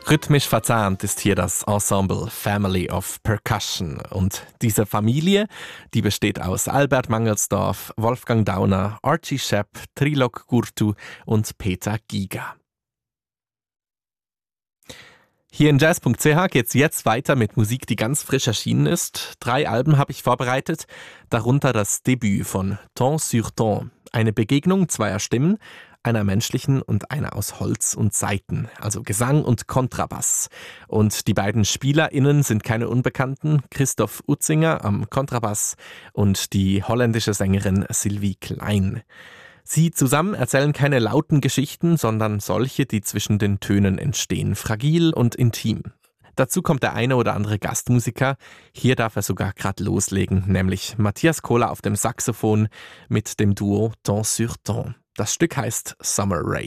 Rhythmisch verzahnt ist hier das Ensemble Family of Percussion. Und diese Familie, die besteht aus Albert Mangelsdorf, Wolfgang Dauner, Archie Shepp, Trilok Gurtu und Peter Giger. Hier in jazz.ch geht's jetzt weiter mit Musik, die ganz frisch erschienen ist. 3 Alben habe ich vorbereitet, darunter das Debüt von Ton sur Ton. Eine Begegnung zweier Stimmen, einer menschlichen und einer aus Holz und Saiten, also Gesang und Kontrabass. Und die beiden SpielerInnen sind keine Unbekannten, Christoph Utzinger am Kontrabass und die holländische Sängerin Sylvie Klein. Sie zusammen erzählen keine lauten Geschichten, sondern solche, die zwischen den Tönen entstehen, fragil und intim. Dazu kommt der eine oder andere Gastmusiker. Hier darf er sogar gerade loslegen, nämlich Matthias Kohler auf dem Saxophon mit dem Duo Ton sur Ton. Das Stück heißt Summer Rain.